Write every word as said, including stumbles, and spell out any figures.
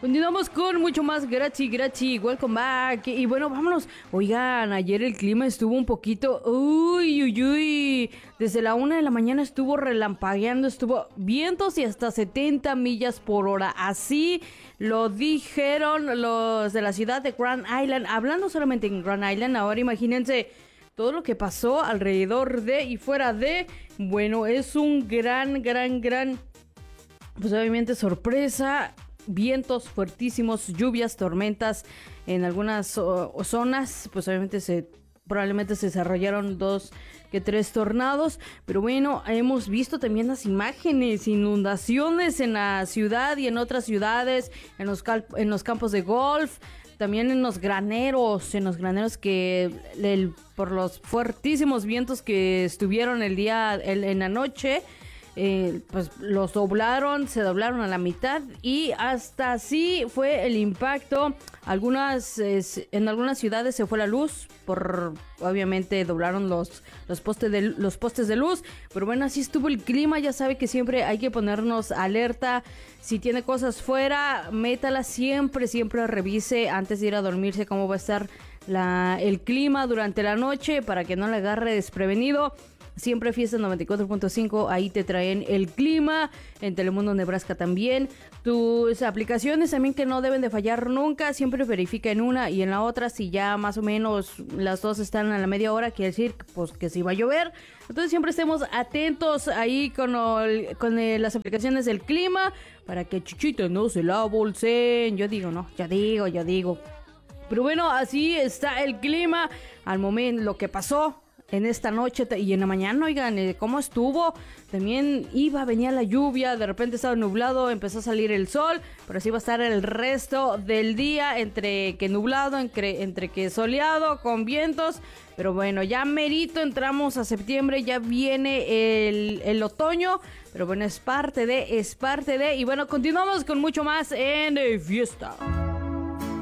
Continuamos con mucho más. Gracias, gracias. Welcome back. Y bueno, vámonos. Oigan, ayer el clima estuvo un poquito. Uy, uy, uy. Desde la una de la mañana estuvo relampagueando. Estuvo vientos y hasta setenta millas por hora. Así lo dijeron los de la ciudad de Grand Island. Hablando solamente en Grand Island. Ahora imagínense todo lo que pasó alrededor de y fuera de. Bueno, es un gran, gran, gran. Pues obviamente sorpresa. Vientos fuertísimos, lluvias, tormentas en algunas oh, zonas, pues obviamente se probablemente se desarrollaron dos que tres tornados, pero bueno, hemos visto también las imágenes, inundaciones en la ciudad y en otras ciudades, en los cal- en los campos de golf, también en los graneros, en los graneros que el, por los fuertísimos vientos que estuvieron el día el, en la noche. Eh, pues los doblaron, se doblaron a la mitad y hasta así fue el impacto. Algunas eh, en algunas ciudades se fue la luz, por obviamente doblaron los los postes de los postes de luz, pero bueno, así estuvo el clima. Ya sabe que siempre hay que ponernos alerta. Si tiene cosas fuera, métalas siempre, siempre revise antes de ir a dormirse cómo va a estar la el clima durante la noche para que no le agarre desprevenido. Siempre Fiesta noventa y cuatro punto cinco, ahí te traen el clima. En Telemundo Nebraska también. Tus aplicaciones también que no deben de fallar nunca. Siempre verifica en una y en la otra. Si ya más o menos las dos están a la media hora, quiere decir pues que sí va a llover. Entonces siempre estemos atentos ahí con, el, con el, las aplicaciones del clima, para que Chuchito no se la bolseen. Yo digo, no, ya digo, ya digo. Pero bueno, así está el clima al momento, lo que pasó en esta noche y en la mañana. Oigan, ¿cómo estuvo? También iba, venía la lluvia, de repente estaba nublado, empezó a salir el sol, pero así va a estar el resto del día, entre que nublado, entre, entre que soleado, con vientos. Pero bueno, ya merito entramos a septiembre, ya viene el, el otoño, pero bueno, es parte de, es parte de, y bueno, continuamos con mucho más en Fiesta.